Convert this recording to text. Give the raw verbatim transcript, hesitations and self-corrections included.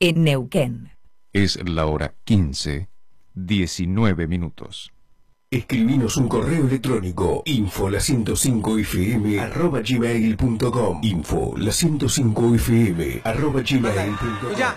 en Neuquén. Es la hora quince, diecinueve minutos. Escribinos un correo electrónico info la ciento cinco f m arroba gmail punto com info la ciento cinco f m arroba gmail punto com.